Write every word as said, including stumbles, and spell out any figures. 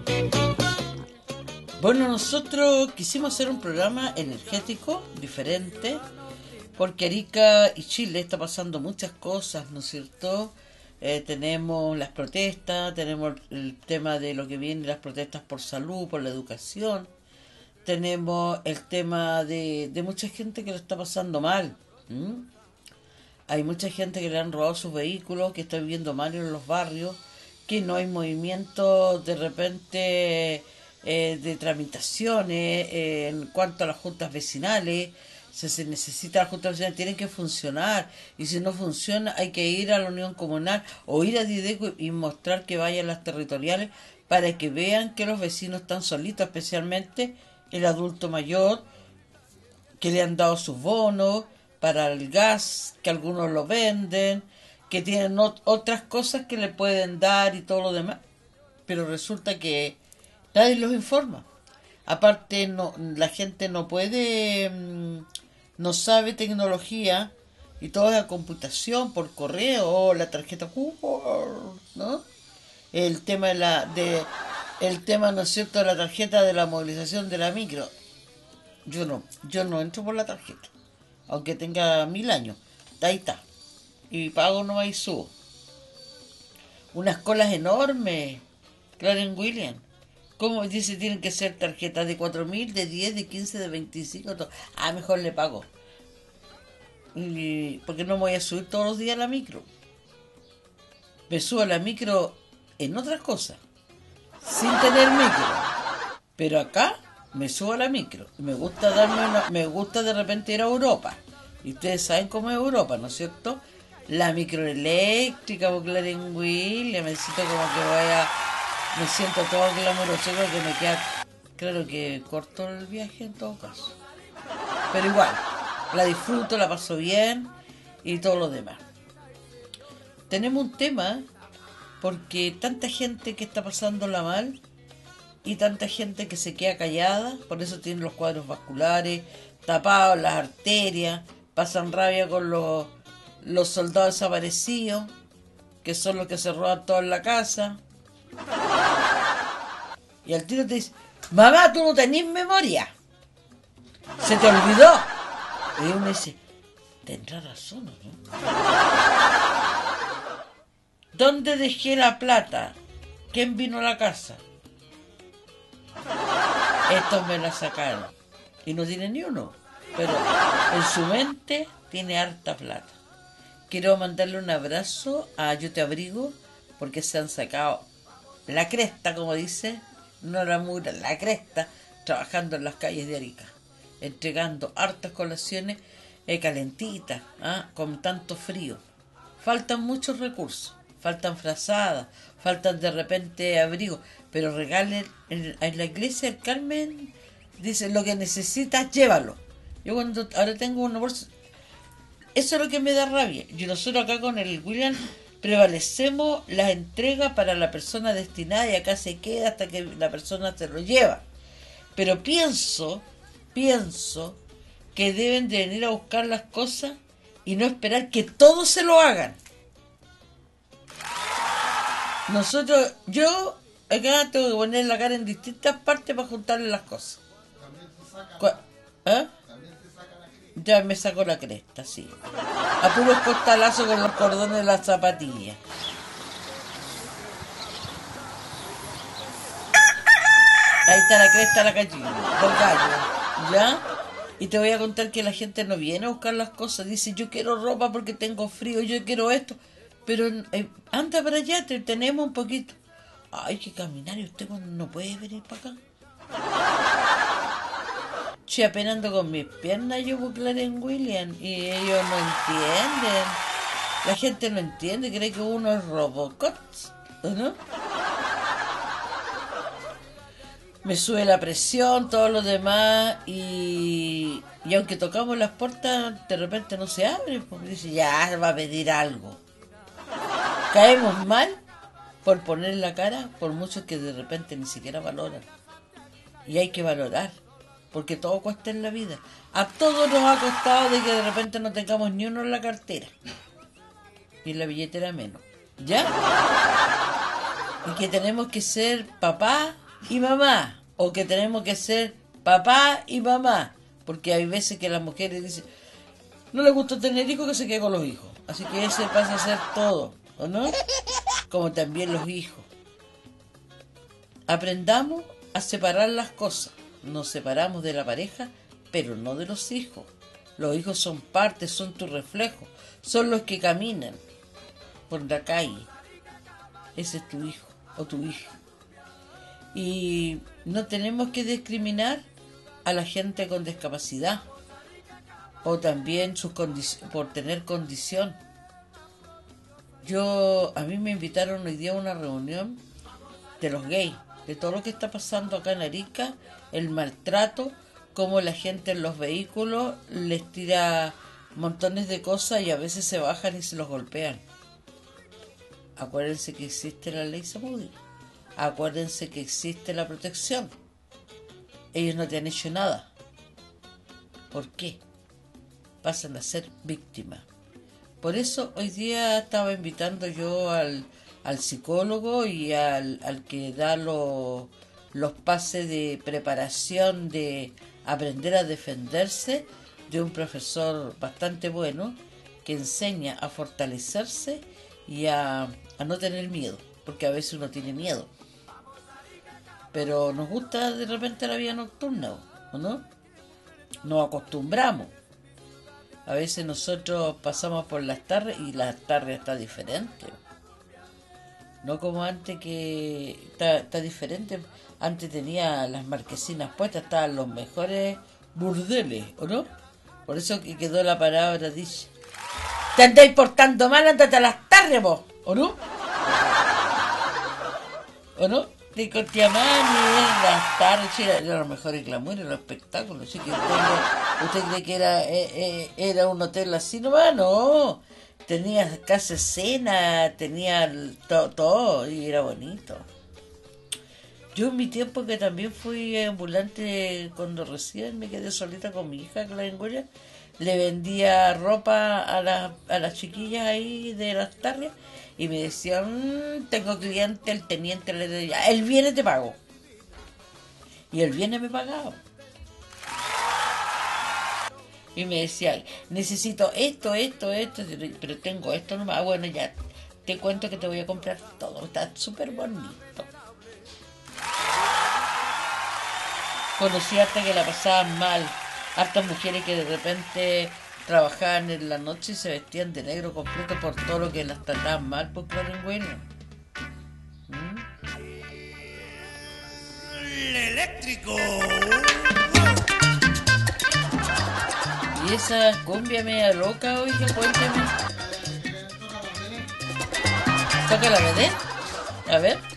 Bueno, nosotros quisimos hacer un programa energético, diferente, porque Arica y Chile está pasando muchas cosas, ¿no es cierto? Eh, tenemos las protestas, tenemos el tema de lo que viene, las protestas por salud, por la educación, tenemos el tema de, de mucha gente que lo está pasando mal. ¿Mm? Hay mucha gente que le han robado sus vehículos, que está viviendo mal en los barrios, que no hay movimiento de repente eh, de tramitaciones eh, en cuanto a las juntas vecinales. Se, se necesita, las juntas vecinales tienen que funcionar, y si no funciona hay que ir a la unión comunal o ir a Dideco y mostrar que vayan las territoriales para que vean que los vecinos están solitos, especialmente el adulto mayor, que le han dado sus bonos para el gas, que algunos lo venden, que tienen ot- otras cosas que le pueden dar y todo lo demás, pero resulta que nadie los informa. Aparte, no, la gente no puede, mm, no sabe tecnología, y todo es a computación, por correo, la tarjeta, ¿no? El tema de la, de, el tema, ¿no es cierto?, de la tarjeta de la movilización de la micro. Yo no, yo no entro por la tarjeta, aunque tenga mil años. Ahí está. Y pago nomás y subo. Unas colas enormes, Clarence Williams. ¿Cómo dice? Tienen que ser tarjetas de cuatro mil, de diez, de quince, de veinticinco. Todo. Ah, mejor le pago. Y, porque no me voy a subir todos los días a la micro. Me subo a la micro en otras cosas, sin tener micro. Pero acá me subo a la micro. Me gusta darme una, me gusta de repente ir a Europa. Y ustedes saben cómo es Europa, ¿no es cierto? La microeléctrica, por Clarence Williams, me siento como que voy a... Me siento todo glamoroso, creo que me queda... Claro que corto el viaje en todo caso. Pero igual, la disfruto, la paso bien y todo lo demás. Tenemos un tema, porque tanta gente que está pasándola mal y tanta gente que se queda callada, por eso tienen los cuadros vasculares tapados, las arterias, pasan rabia con los, los soldados desaparecidos, que son los que se roban todo en la casa. Y al tiro te dice: mamá, tú no tenés memoria, se te olvidó. Y uno dice: tendrá razón, ¿no? ¿Dónde dejé la plata? ¿Quién vino a la casa? Estos me la sacaron. Y no tiene ni uno, pero en su mente tiene harta plata. Quiero mandarle un abrazo a Yo Te Abrigo, porque se han sacado la cresta, como dice, no la mura, la cresta, trabajando en las calles de Arica, entregando hartas colaciones eh, calentitas, ¿ah? Con tanto frío. Faltan muchos recursos, faltan frazadas, faltan de repente abrigos, pero regalen en, en la iglesia del Carmen, dice: lo que necesitas, llévalo. Yo cuando ahora tengo una bolsa, eso es lo que me da rabia. Y nosotros acá con el William prevalecemos la entrega para la persona destinada, y acá se queda hasta que la persona se lo lleva. Pero pienso, pienso que deben de venir a buscar las cosas y no esperar que todos se lo hagan. Nosotros, yo acá tengo que poner la cara en distintas partes para juntarle las cosas. ¿Eh? Ya me sacó la cresta, sí. A puros costalazos con los cordones de las zapatillas. Ahí está la cresta, la gallina, del gallo, ¿ya? Y te voy a contar que la gente no viene a buscar las cosas. Dice: yo quiero ropa porque tengo frío, yo quiero esto. Pero eh, anda para allá, te tenemos un poquito. Hay que caminar, y usted no puede venir para acá. Che, apenas ando con mis piernas yo por Clarence Williams, y ellos no entienden. La gente no entiende, cree que uno es Robocop, ¿no? Me sube la presión, todo lo demás, y, y aunque tocamos las puertas, de repente no se abre, porque dice: ya va a pedir algo. Caemos mal por poner la cara, por muchos que de repente ni siquiera valoran. Y hay que valorar, porque todo cuesta en la vida. A todos nos ha costado de que de repente no tengamos ni uno en la cartera, y en la billetera menos, ¿ya? Y que tenemos que ser papás, y mamá, o que tenemos que ser papá y mamá, porque hay veces que las mujeres dicen, no les gusta tener hijos, que se quede con los hijos, así que ese pasa a ser todo, ¿o no? Como también los hijos. Aprendamos a separar las cosas. Nos separamos de la pareja, pero no de los hijos. Los hijos son parte, son tu reflejo, son los que caminan por la calle. Ese es tu hijo o tu hija. Y no tenemos que discriminar a la gente con discapacidad o también sus condici- por tener condición. Yo, a mí me invitaron hoy día a una reunión de los gays, de todo lo que está pasando acá en Arica, el maltrato, cómo la gente en los vehículos les tira montones de cosas y a veces se bajan y se los golpean. Acuérdense que existe la ley Samudi. Acuérdense que existe la protección. Ellos no te han hecho nada. ¿Por qué? Pasan a ser víctimas. Por eso hoy día estaba invitando yo al, al psicólogo y al, al que da lo, los pases de preparación de aprender a defenderse, de un profesor bastante bueno que enseña a fortalecerse y a, a no tener miedo, porque a veces uno tiene miedo. Pero nos gusta de repente la vida nocturna, ¿o no? Nos acostumbramos. A veces nosotros pasamos por las tardes y las tardes está diferente. No como antes, que está, está diferente. Antes tenía las marquesinas puestas, estaban los mejores burdeles, ¿o no? Por eso que quedó la palabra dicha. Te andáis portando mal, andate a las tardes vos, ¿o no? ¿O no? De Cotiamani, en las tardes, sí, era, era los mejores glamours, los espectáculos. Así que usted, usted cree que era, eh, eh, era un hotel así nomás, no. Tenía casa escena, tenía todo, todo y era bonito. Yo en mi tiempo, que también fui ambulante cuando recién me quedé solita con mi hija, Clarengoria, le vendía ropa a, la, a las chiquillas ahí de las tardes y me decían, mmm, tengo cliente, el teniente le decía, el viernes te pago. Y el viernes me pagaba. Y me decía, necesito esto, esto, esto, pero tengo esto nomás. Bueno, ya te cuento que te voy a comprar todo, está súper bonito. Conocí hasta que la pasaban mal, hartas mujeres que de repente trabajaban en la noche y se vestían de negro completo por todo lo que las trataban mal por Clarengueno. ¿Mm? El eléctrico. Y esa cumbia media loca, oiga, cuéntame. ¿Toca la vedette? A ver.